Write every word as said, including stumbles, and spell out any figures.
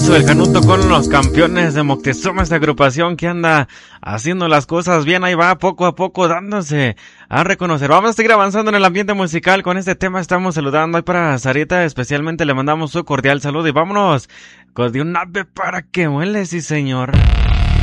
Alonso del Canuto con los campeones de Moctezuma, esta agrupación que anda haciendo las cosas bien, ahí va poco a poco dándose a reconocer. Vamos a seguir avanzando en el ambiente musical con este tema, estamos saludando ahí para Sarita, especialmente le mandamos su cordial saludo y vámonos con de un ave para que huele, sí señor.